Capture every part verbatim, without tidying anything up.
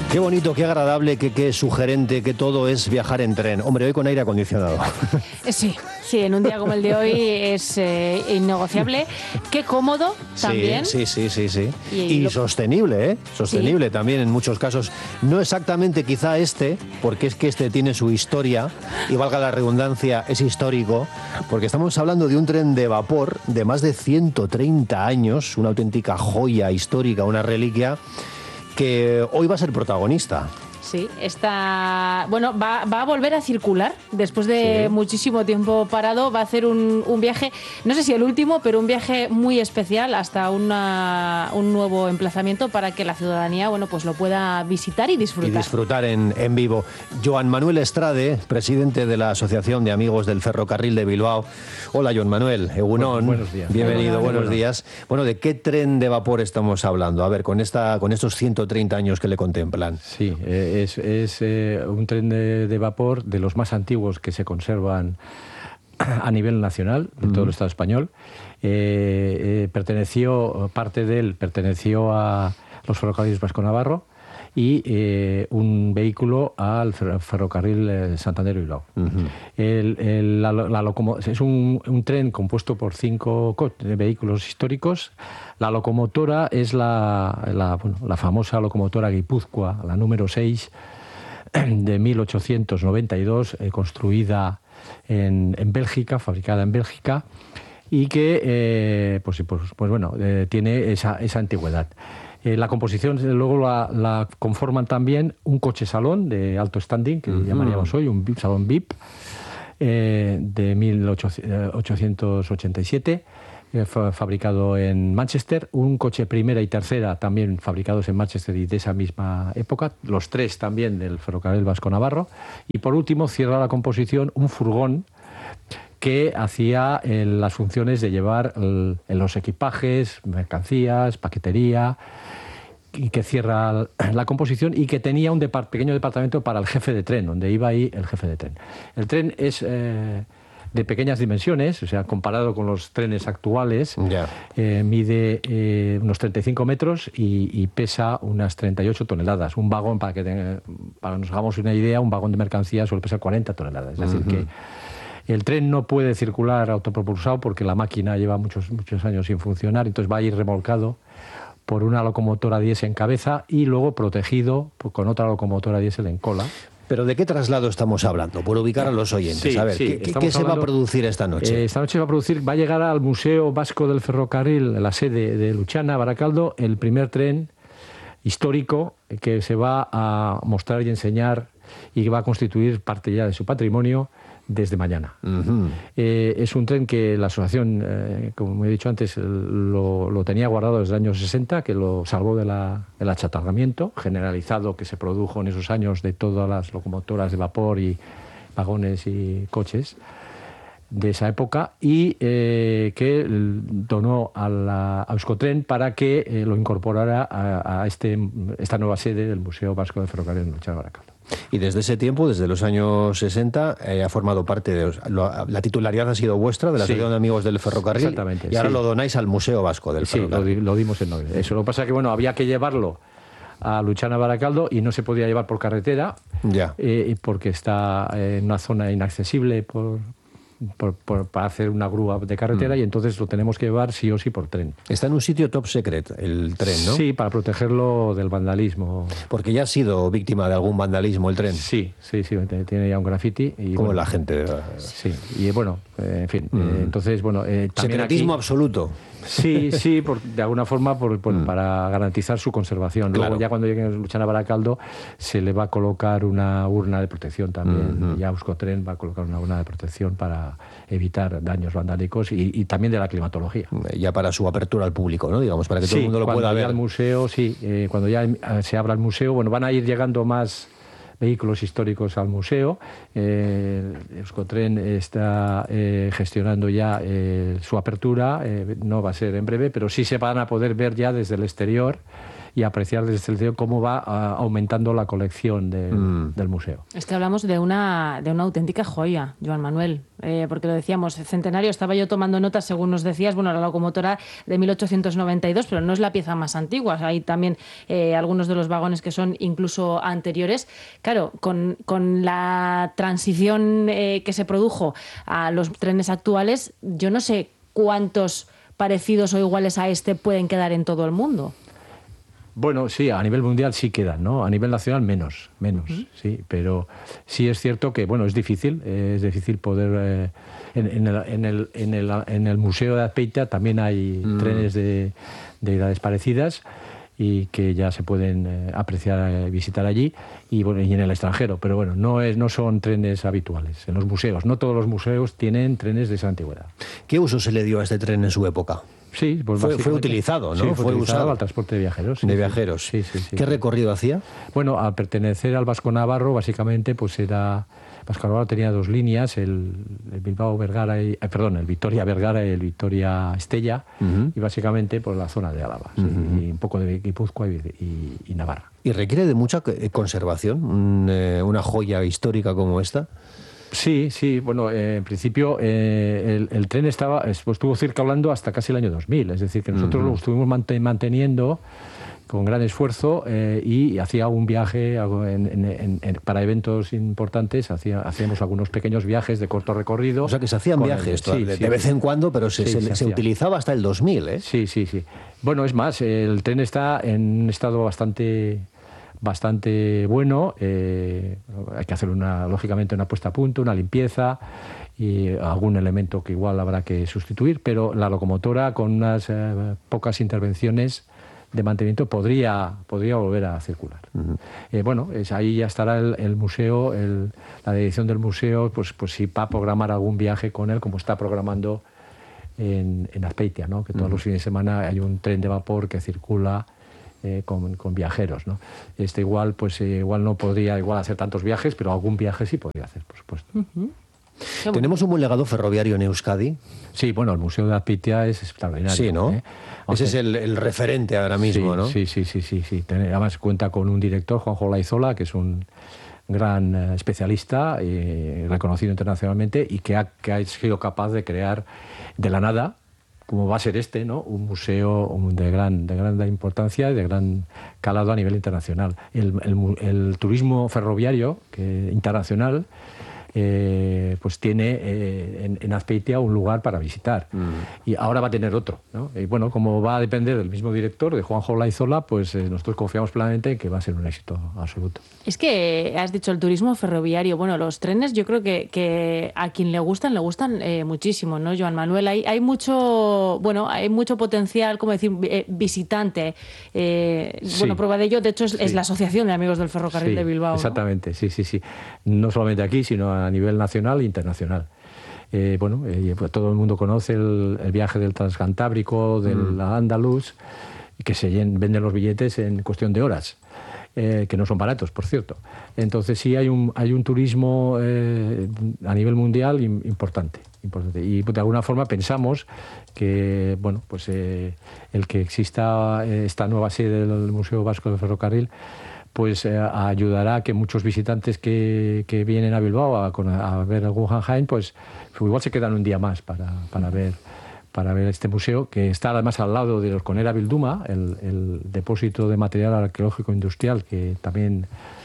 Qué bonito, qué agradable, qué, qué sugerente, que todo es viajar en tren. Hombre, hoy con aire acondicionado. Sí, sí, en un día como el de hoy es eh, innegociable. Qué cómodo también. Sí, sí, sí, sí. sí. Y, y lo... sostenible, ¿eh? Sostenible sí. También en muchos casos. No exactamente quizá este, porque es que este tiene su historia, y valga la redundancia, es histórico, porque estamos hablando de un tren de vapor de más de ciento treinta años, una auténtica joya histórica, una reliquia, que hoy va a ser protagonista. Sí, está, bueno, va, va a volver a circular después de sí. muchísimo tiempo parado. Va a hacer un, un viaje, no sé si el último, pero un viaje muy especial hasta una, un nuevo emplazamiento para que la ciudadanía, bueno, pues lo pueda visitar y disfrutar. Y disfrutar en, en vivo. Joan Manuel Estrade, presidente de la Asociación de Amigos del Ferrocarril de Bilbao. Hola, Joan Manuel. Egunon. Bueno, buenos días. Bienvenido, Hola, buenos bueno. días. Bueno, ¿de qué tren de vapor estamos hablando? A ver, con, esta, con estos ciento treinta años que le contemplan. Sí, eh, Es, es eh, un tren de, de vapor de los más antiguos que se conservan a nivel nacional, en todo el Estado español. Eh, eh, perteneció, parte de él perteneció a los ferrocarriles Vasco-Navarro y eh, un vehículo al ferrocarril eh, Santander-Bilbao. Uh-huh. el, el, la, la locomo- es un, un tren compuesto por cinco co- vehículos históricos. La locomotora es la, la, bueno, la famosa locomotora Guipúzcoa, la número seis, de mil ochocientos noventa y dos, eh, construida en, en Bélgica, fabricada en Bélgica, y que eh, pues, pues, pues bueno, eh, tiene esa, esa antigüedad. Eh, la composición luego la, la conforman también un coche-salón de alto standing, que uh-huh. llamaríamos hoy, un salón V I P, eh, de mil ochocientos ochenta y siete, eh, fabricado en Manchester, un coche primera y tercera también fabricados en Manchester y de esa misma época, los tres también del ferrocarril Vasco-Navarro, y por último cierra la composición un furgón que hacía eh, las funciones de llevar el, los equipajes, mercancías, paquetería, y que cierra la composición, y que tenía un depart- pequeño departamento para el jefe de tren, donde iba ahí el jefe de tren. El tren es eh, de pequeñas dimensiones, o sea, comparado con los trenes actuales, yeah. eh, mide eh, unos treinta y cinco metros y, y pesa unas treinta y ocho toneladas. Un vagón, para que, tenga, para que nos hagamos una idea, un vagón de mercancía suele pesar cuarenta toneladas. Es decir, uh-huh. que el tren no puede circular autopropulsado porque la máquina lleva muchos, muchos años sin funcionar, entonces va a ir remolcado por una locomotora diésel en cabeza y luego protegido con otra locomotora diésel en cola. ¿Pero de qué traslado estamos hablando? Por ubicar a los oyentes. Sí, a ver, sí, ¿qué, ¿qué se hablando, va a producir esta noche? Eh, esta noche va a producir, va a llegar al Museo Vasco del Ferrocarril, la sede de Luchana, Baracaldo, el primer tren histórico que se va a mostrar y enseñar y que va a constituir parte ya de su patrimonio desde mañana. Uh-huh. Eh, es un tren que la asociación, eh, como he dicho antes, lo, lo tenía guardado desde los años sesenta, que lo salvó de la, del achatarramiento generalizado que se produjo en esos años de todas las locomotoras de vapor y vagones y coches de esa época, y eh, que donó a, la, a Euskotren para que eh, lo incorporara a, a este, esta nueva sede del Museo Vasco de Ferrocarril en Luchana, Baracaldo. Y desde ese tiempo, desde los años sesenta, eh, ha formado parte de... Lo, la titularidad ha sido vuestra, de la Asociación sí. de Amigos del Ferrocarril. Exactamente. Y ahora sí. lo donáis al Museo Vasco del sí, Ferrocarril. Sí, lo, lo dimos en nombre. Eso lo que pasa es que, bueno, había que llevarlo a Luchana, Baracaldo, y no se podía llevar por carretera, ya. eh, porque está en una zona inaccesible por... Por, por, para hacer una grúa de carretera, mm. y entonces lo tenemos que llevar sí o sí por tren. Está en un sitio top secret el tren, ¿no? Sí, para protegerlo del vandalismo. Porque ya ha sido víctima de algún vandalismo el tren. Sí, sí, sí, tiene ya un graffiti. Y, como bueno, la gente. Sí, y bueno, eh, en fin, mm. eh, entonces, bueno... Eh, secretismo aquí, absoluto. Sí, sí, por, de alguna forma por, por, mm. para garantizar su conservación. Luego claro. ya cuando llegue a Luchana, Baracaldo se le va a colocar una urna de protección también. Mm-hmm. Ya Euskotren va a colocar una urna de protección para evitar daños vandálicos y, y también de la climatología. Ya para su apertura al público, ¿no? Digamos, para que sí, todo el mundo lo pueda ver. Al museo, sí, eh, cuando ya se abra el museo, bueno, van a ir llegando más vehículos históricos al museo. Eh, Euskotren está eh, gestionando ya eh, su apertura, eh, no va a ser en breve, pero sí se van a poder ver ya desde el exterior y apreciar desde el cielo cómo va uh, aumentando la colección de, mm. del museo. Es que hablamos de una, de una auténtica joya, Joan Manuel, eh, porque lo decíamos, centenario, estaba yo tomando notas según nos decías, bueno, la locomotora de mil ochocientos noventa y dos, pero no es la pieza más antigua, hay también eh, algunos de los vagones que son incluso anteriores. Claro, con, con la transición eh, que se produjo a los trenes actuales, yo no sé cuántos parecidos o iguales a este pueden quedar en todo el mundo. Bueno, sí, a nivel mundial sí quedan, ¿no? A nivel nacional menos, menos, uh-huh. sí. Pero sí es cierto que, bueno, es difícil, eh, es difícil poder... Eh, en, en, el, en, el, en, el, en el Museo de Azpeitia también hay uh-huh. trenes de, de edades parecidas y que ya se pueden eh, apreciar, eh, visitar allí y, bueno, y en el extranjero. Pero bueno, no, es, no son trenes habituales en los museos. No todos los museos tienen trenes de esa antigüedad. ¿Qué uso se le dio a este tren en su época? Sí, pues fue, fue utilizado, ¿no? Sí, fue, fue utilizado usado al transporte de viajeros. De sí, viajeros. Sí, sí, sí. ¿Qué recorrido hacía? Bueno, al pertenecer al Vasco Navarro, básicamente, pues era... Vasco Navarro tenía dos líneas, el, el Bilbao Vergara, y, eh, perdón, el Vitoria Vergara y el Vitoria Estella, uh-huh. y básicamente por la zona de Álava, uh-huh. sí, y un poco de Guipúzcoa y, y, y Navarra. ¿Y requiere de mucha conservación un, eh, una joya histórica como esta? Sí, sí, bueno, eh, en principio eh, el, el tren estaba, estuvo circulando hasta casi el año dos mil, es decir, que nosotros uh-huh. lo estuvimos manteniendo con gran esfuerzo eh, y hacía un viaje en, en, en, para eventos importantes, hacía, hacíamos algunos pequeños viajes de corto recorrido. O sea, que se hacían viajes el, sí, de, sí, de vez en cuando, pero se, sí, se, se, se utilizaba hasta el dos mil, ¿eh? Sí, sí, sí. Bueno, es más, el tren está en un estado bastante... bastante bueno, eh, hay que hacer una, lógicamente una puesta a punto, una limpieza y algún elemento que igual habrá que sustituir, pero la locomotora con unas eh, pocas intervenciones de mantenimiento podría, podría volver a circular. Uh-huh. Eh, bueno, es, ahí ya estará el, el museo, el, la dirección del museo, pues, pues si va a programar algún viaje con él, como está programando en, en Azpeitia, ¿no? Que todos uh-huh. los fines de semana hay un tren de vapor que circula Eh, con, con viajeros, ¿no? Este igual, pues eh, igual no podría igual hacer tantos viajes, pero algún viaje sí podría hacer, por supuesto. Uh-huh. ¿Tenemos un buen legado ferroviario en Euskadi? Sí, bueno, el Museo de Azpeitia es extraordinario. Sí, ¿no? ¿eh? Ese es el, el referente ahora mismo, sí, ¿no? Sí, sí, sí, sí, sí. Además cuenta con un director, Juanjo Laizola, que es un gran eh, especialista, eh, reconocido internacionalmente y que ha, que ha sido capaz de crear de la nada, como va a ser este, ¿no? Un museo de gran, de gran importancia y de gran calado a nivel internacional. El, el, el turismo ferroviario que, internacional eh, pues tiene eh, en, en Azpeitia un lugar para visitar. Mm. Y ahora va a tener otro, ¿no? Y bueno, como va a depender del mismo director, de Juanjo Laizola, pues eh, nosotros confiamos plenamente en que va a ser un éxito absoluto. Es que has dicho el turismo ferroviario. Bueno, los trenes yo creo que, que a quien le gustan, le gustan eh, muchísimo, ¿no, Joan Manuel? Hay, hay mucho, bueno, hay mucho potencial, como decir, eh, visitante. Eh, sí. Bueno, prueba de ello, de hecho, es, sí. es la Asociación de Amigos del Ferrocarril sí, de Bilbao. Exactamente, ¿no? sí, sí, sí. No solamente aquí, sino a nivel nacional e internacional. Eh, bueno, eh, todo el mundo conoce el, el viaje del Transcantábrico, del mm. Andaluz, que se venden los billetes en cuestión de horas. Eh, que no son baratos, por cierto. Entonces sí hay un, hay un turismo eh, a nivel mundial importante, importante. Y de alguna forma pensamos que bueno, pues, eh, el que exista esta nueva sede del Museo Vasco del Ferrocarril pues eh, ayudará a que muchos visitantes que, que vienen a Bilbao a, a ver el Guggenheim, pues, pues igual se quedan un día más para, para ver para ver este museo, que está además al lado de Orconera Bilduma, el, el depósito de material arqueológico industrial que también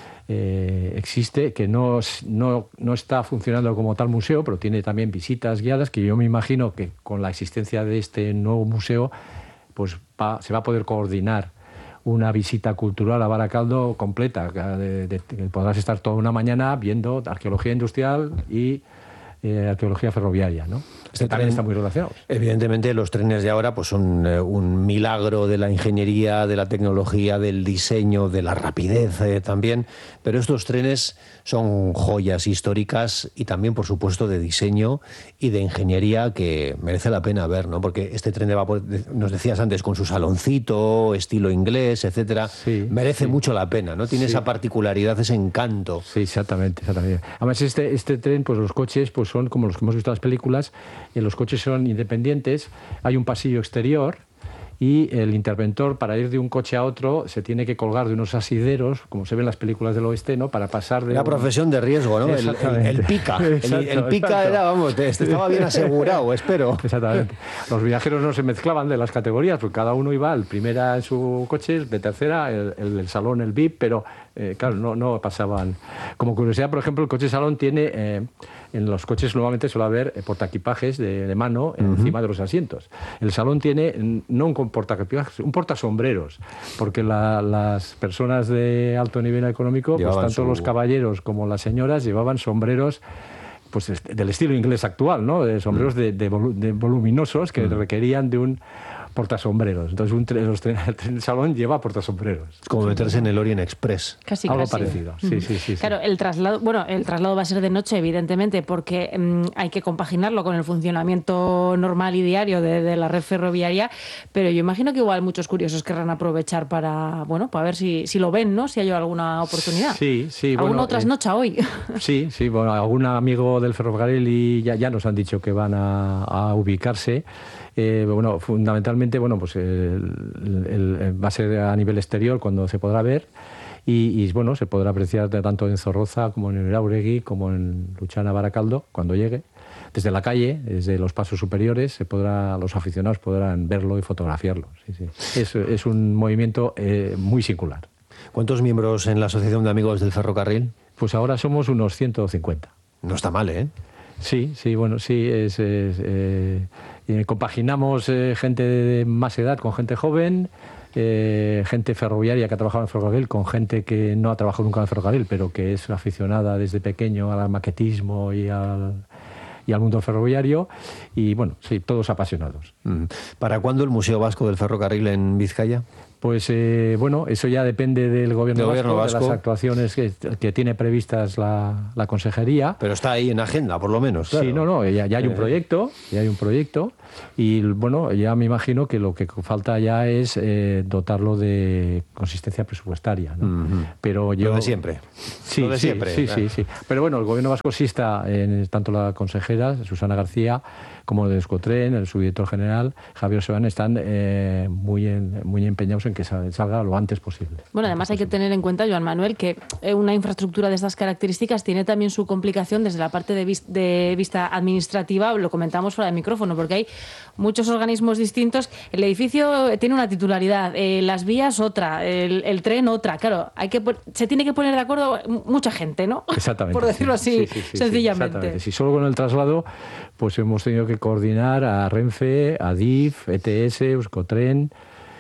eh, existe, que no, no, no está funcionando como tal museo, pero tiene también visitas guiadas, que yo me imagino que con la existencia de este nuevo museo pues va, se va a poder coordinar una visita cultural a Baracaldo completa, de, de, de, podrás estar toda una mañana viendo arqueología industrial y eh, arqueología ferroviaria, ¿no? Este también está muy relacionado. Evidentemente los trenes de ahora pues son eh, un milagro de la ingeniería, de la tecnología, del diseño, de la rapidez eh, también, pero estos trenes son joyas históricas y también, por supuesto, de diseño y de ingeniería que merece la pena ver, ¿no? Porque este tren de vapor, nos decías antes, con su saloncito, estilo inglés, etcétera, sí, merece sí. mucho la pena, ¿no? Tiene sí. esa particularidad, ese encanto. Sí, exactamente, exactamente. Además, este, este tren, pues los coches pues son como los que hemos visto en las películas. Los coches son independientes, hay un pasillo exterior y el interventor, para ir de un coche a otro, se tiene que colgar de unos asideros, como se ve en las películas del oeste, ¿no? Para pasar de... Una un... profesión de riesgo, ¿no? El, el, el pica. Exacto, el, el pica exacto. era, vamos, estaba bien asegurado, espero. Exactamente. Los viajeros no se mezclaban de las categorías, porque cada uno iba, el primera en su coche, de tercera, el, el, el salón, el V I P, pero, eh, claro, no, no pasaban... Como curiosidad, por ejemplo, el coche salón tiene... Eh, en los coches normalmente suele haber eh, portaequipajes de, de mano uh-huh. encima de los asientos. El salón tiene no un portaequipajes, un portasombreros, porque la, las personas de alto nivel económico, pues tanto su... los caballeros como las señoras, llevaban sombreros pues del estilo inglés actual, ¿no? De sombreros uh-huh. de, de, volu- de voluminosos que uh-huh. requerían de un portasombreros. Entonces un tren, los tren, el tren del salón lleva portasombreros. Es como meterse en el Orient Express. Casi, Algo casi. parecido. Sí, sí, sí, claro, sí. el traslado, bueno, el traslado va a ser de noche, evidentemente, porque mmm, hay que compaginarlo con el funcionamiento normal y diario de, de la red ferroviaria, pero yo imagino que igual muchos curiosos querrán aprovechar para, bueno, para ver si, si lo ven, ¿no? Si hay alguna oportunidad. Sí, sí. ¿Alguna bueno, otra eh, noche hoy? Sí, sí. Bueno, algún amigo del ferrocarril y ya, ya nos han dicho que van a, a ubicarse. Eh, bueno, fundamentalmente, bueno, pues el, el, el, va a ser a nivel exterior cuando se podrá ver y, y bueno, se podrá apreciar tanto en Zorroza como en Urauregui como en Luchana, Baracaldo cuando llegue. Desde la calle, desde los pasos superiores, se podrá, los aficionados podrán verlo y fotografiarlo. Sí, sí. Es, es un movimiento eh, muy singular. ¿Cuántos miembros en la Asociación de Amigos del Ferrocarril? Pues ahora somos unos ciento cincuenta. No está mal, ¿eh? Sí, sí, bueno, sí, es... es eh, Eh, compaginamos eh, gente de más edad con gente joven, eh, gente ferroviaria que ha trabajado en el ferrocarril con gente que no ha trabajado nunca en el ferrocarril, pero que es aficionada desde pequeño al maquetismo y al, y al mundo ferroviario. Y bueno, sí, todos apasionados. ¿Para cuándo el Museo Vasco del Ferrocarril en Vizcaya? Pues eh, bueno, eso ya depende del gobierno, del vasco, gobierno vasco, de las actuaciones que, que tiene previstas la, la consejería. Pero está ahí en agenda, por lo menos. Claro. Sí, no, no, ya, ya hay un proyecto, ya hay un proyecto y bueno, ya me imagino que lo que falta ya es eh, dotarlo de consistencia presupuestaria, ¿no? Uh-huh. Pero yo, lo de siempre. Sí, lo de sí, siempre. Sí, sí, sí. Pero bueno, el gobierno vasco sí está, en, tanto la consejera Susana García como el de Euskotren, el subdirector general Javier Sebane, están eh, muy, en, muy empeñados en que salga lo antes posible. Bueno, además hay que tener en cuenta, Joan Manuel, que una infraestructura de estas características tiene también su complicación desde la parte de, vis- de vista administrativa, lo comentamos fuera de micrófono, porque hay muchos organismos distintos. El edificio tiene una titularidad, eh, las vías otra, el, el tren otra. Claro, hay que se tiene que poner de acuerdo mucha gente, ¿no? Exactamente. Por decirlo así, sí, sí, sí, sencillamente. Sí, exactamente. Si solo con el traslado, pues hemos tenido que coordinar a Renfe, a D I F, E T S, Euskotren,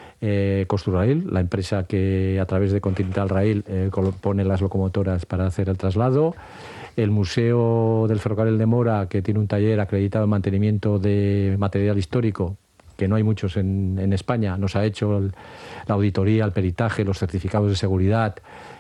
eh, Costurrail, la empresa que a través de Continental Rail eh, pone las locomotoras para hacer el traslado, el Museo del Ferrocarril de Mora, que tiene un taller acreditado en mantenimiento de material histórico, que no hay muchos en, en España, nos ha hecho el, la auditoría, el peritaje, los certificados de seguridad,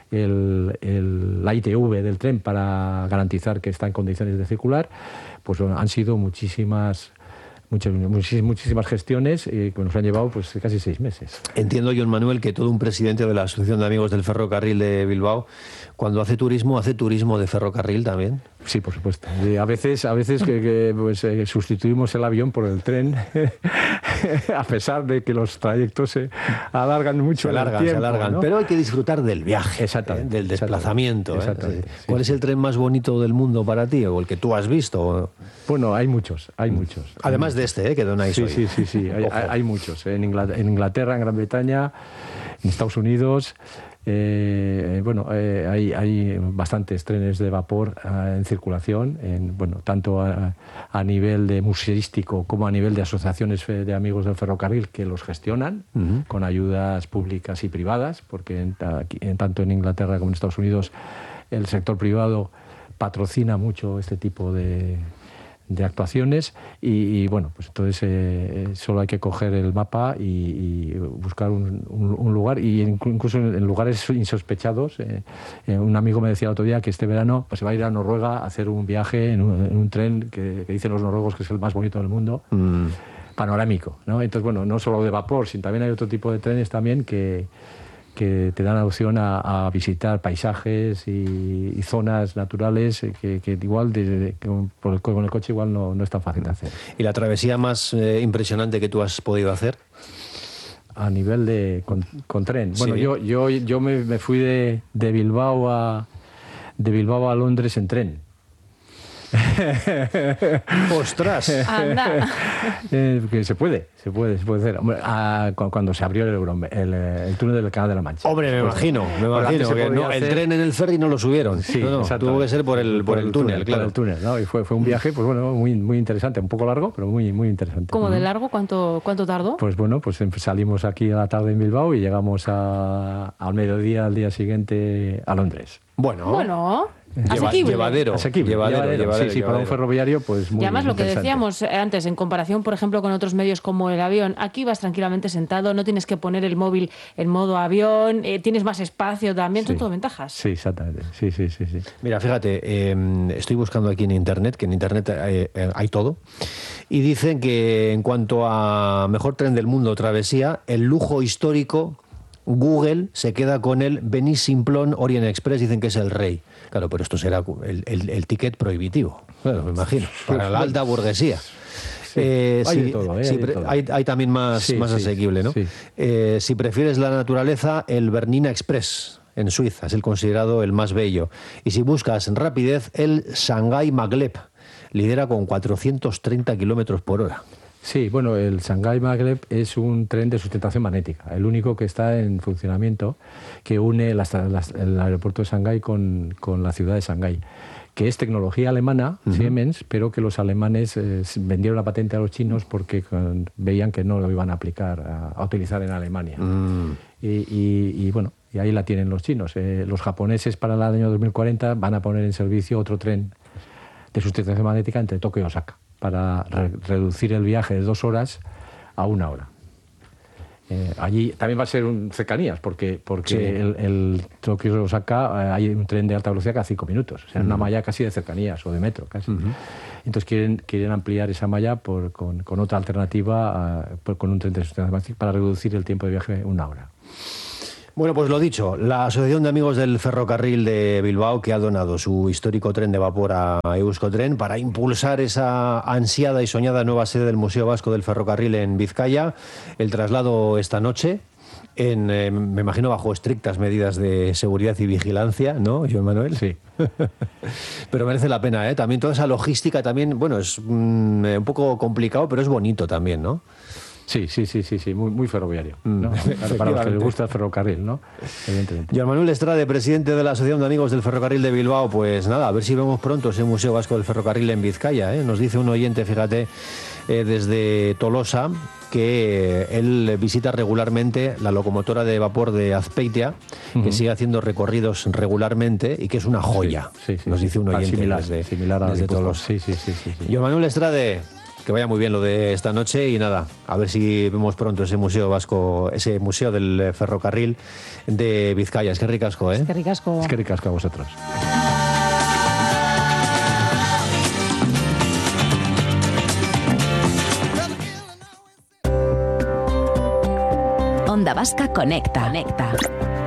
el, el, la I T V del tren para garantizar que está en condiciones de circular. Pues bueno, han sido muchísimas... Muchas, muchísimas gestiones eh, que nos han llevado pues casi seis meses. Entiendo, Joan Manuel, que todo un presidente de la Asociación de Amigos del Ferrocarril de Bilbao, cuando hace turismo, ¿hace turismo de ferrocarril también? Sí, por supuesto. Y a veces, a veces que, que pues, eh, sustituimos el avión por el tren, a pesar de que los trayectos se alargan mucho. Se alargan, tiempo, se alargan. ¿no? Pero hay que disfrutar del viaje, exactamente, ¿eh? Del desplazamiento. Exactamente, ¿eh? exactamente, ¿Cuál sí, es el tren más bonito del mundo para ti o el que tú has visto? Bueno, hay muchos, hay muchos. Además de este, ¿eh? Que donáis sí, hoy. Sí, sí, sí, hay, hay muchos. En Inglaterra, en Inglaterra, en Gran Bretaña, en Estados Unidos. Eh, bueno, eh, hay, hay bastantes trenes de vapor eh, en circulación, en, bueno, tanto a, a nivel de museístico como a nivel de asociaciones de amigos del ferrocarril que los gestionan uh-huh. con ayudas públicas y privadas, porque en, aquí, en, tanto en Inglaterra como en Estados Unidos el sector privado patrocina mucho este tipo de... de actuaciones y, y bueno, pues entonces eh, solo hay que coger el mapa y, y buscar un, un, un lugar y incluso en lugares insospechados. Eh, eh, un amigo me decía el otro día que este verano pues, se va a ir a Noruega a hacer un viaje en un, en un tren que, que dicen los noruegos que es el más bonito del mundo, mm. panorámico, ¿no? Entonces, bueno, no solo de vapor, sino también hay otro tipo de trenes también que que te dan la opción a, a visitar paisajes y, y zonas naturales que, que igual de, que por el, con el coche igual no, no es tan fácil de hacer. ¿Y la travesía más eh, impresionante que tú has podido hacer? a nivel de con, con tren. Bueno, Sí. yo yo yo me, me fui de, de Bilbao a de Bilbao a Londres en tren. ¡Ostras! Anda. Eh, que se puede, se puede, se puede hacer. Hombre, a- cu- cuando se abrió el, Euro- el, el túnel del Canal de la Mancha. Hombre, me Pues, imagino, me pues antes imagino. se Que podía no, el hacer- tren en el ferry no lo subieron. Sí, no, no, exacto. tuvo que ser por el, por el túnel, claro. Por el túnel, ¿no? Y fue, fue un viaje, pues bueno, muy, muy interesante, un poco largo, pero muy, muy interesante. ¿Cómo de largo? ¿Cuánto, cuánto tardó? Pues bueno, pues em- salimos aquí a la tarde en Bilbao y llegamos a- al mediodía al día siguiente a Londres. Bueno, Bueno, lleva- asequible. llevadero. Asequible, llevadero, llevadero. llevadero, Sí, sí, para un llevadero. ferroviario, pues muy Y además lo que interesante. decíamos antes, en comparación, por ejemplo, con otros medios como el avión, aquí vas tranquilamente sentado, no tienes que poner el móvil en modo avión, eh, tienes más espacio también, son Sí. todo ventajas. Sí, exactamente. Sí, sí, sí, sí. Mira, fíjate, eh, estoy buscando aquí en Internet, que en Internet hay, eh, hay todo, y dicen que en cuanto a mejor tren del mundo, travesía, el lujo histórico, Google se queda con el Benís Simplón Orient Express, dicen que es el rey. Claro, pero esto será el, el- el ticket prohibitivo, claro, me imagino, para la alta burguesía. Eh, hay si- de todo, eh, si hay de pre- todo. hay- hay también más, Sí, más sí, asequible, ¿no? sí. Eh, si prefieres la naturaleza, el Bernina Express en Suiza es el considerado el más bello. Y si buscas rapidez, el Shanghai Maglev lidera con cuatrocientos treinta kilómetros por hora. Sí, bueno, el Shanghai Maglev es un tren de sustentación magnética, el único que está en funcionamiento, que une las- las- el aeropuerto de Shanghái con, con la ciudad de Shanghái, que es tecnología alemana, Siemens, pero que los alemanes eh, vendieron la patente a los chinos porque con- veían que no lo iban a aplicar, a, a utilizar en Alemania. Y, y- y, bueno, y ahí la tienen los chinos. Eh, los japoneses para el año dos mil cuarenta van a poner en servicio otro tren de sustentación magnética entre Tokio y Osaka, para re- reducir el viaje de dos horas a una hora. Eh, allí también va a ser un cercanías, porque, porque Sí. el, el Tokio-Osaka eh, hay un tren de alta velocidad cada cinco minutos, o sea, una malla casi de cercanías o de metro casi. Entonces quieren, quieren ampliar esa malla por, con, con otra alternativa, a- por- con un tren de sustentación magnética para reducir el tiempo de viaje a una hora. Bueno, pues lo dicho, la Asociación de Amigos del Ferrocarril de Bilbao, que ha donado su histórico tren de vapor a Euskotren para impulsar esa ansiada y soñada nueva sede del Museo Vasco del Ferrocarril en Vizcaya. El traslado esta noche, en, eh, me imagino bajo estrictas medidas de seguridad y vigilancia, ¿no, Joan Manuel? Sí. Pero merece la pena, ¿eh? También toda esa logística también, bueno, es mm, un poco complicado, pero es bonito también, ¿no? Sí, sí, sí, sí, sí, muy, muy ferroviario, ¿no? Mm, Para los que les efectivamente. gusta el ferrocarril, ¿no? Evidentemente. Joan Manuel Estrade, presidente de la Asociación de Amigos del Ferrocarril de Bilbao, pues nada, a ver si vemos pronto ese Museo Vasco del Ferrocarril en Vizcaya, ¿eh? Nos dice un oyente, fíjate, eh, desde Tolosa, que eh, él visita regularmente la locomotora de vapor de Azpeitia, que sigue haciendo recorridos regularmente y que es una joya. Sí, sí, sí, Nos sí. dice un Ah, oyente similar, desde, similar a desde Guipúzcoa. Tolosa. Sí, sí, sí, sí, sí. Joan Manuel Estrade, que vaya muy bien lo de esta noche y nada, a ver si vemos pronto ese museo vasco, ese museo del eh, ferrocarril de Vizcaya. Es que ricasco, ¿eh? Qué ricasco. Es que ricasco a vosotros. Onda Vasca Conecta. Conecta.